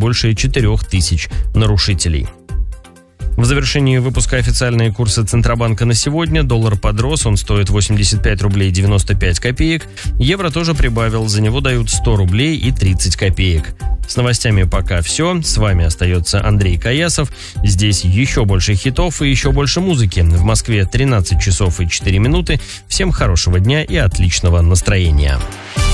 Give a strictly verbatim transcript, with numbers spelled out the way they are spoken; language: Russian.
больше четырех тысяч нарушителей. В завершении выпуска официальные курсы Центробанка на сегодня. Доллар подрос, он стоит восемьдесят пять рублей девяносто пять копеек. Евро тоже прибавил, за него дают сто рублей и тридцать копеек. С новостями пока все. С вами остается Андрей Каясов. Здесь еще больше хитов и еще больше музыки. В Москве тринадцать часов и четыре минуты. Всем хорошего дня и отличного настроения.